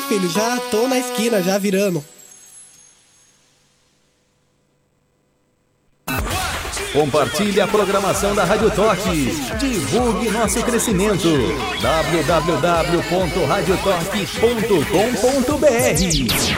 filho, já tô na esquina, já virando. Compartilhe a programação da Rádio Toque. Divulgue nosso crescimento. www.radiotoque.com.br